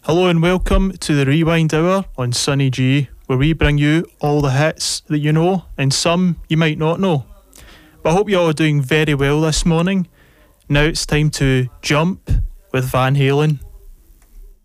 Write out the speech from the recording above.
Hello and welcome to the Rewind Hour on Sunny G, where we bring you all the hits that you know and some you might not know. But I hope you all are doing very well this morning. Now it's time to jump with Van Halen.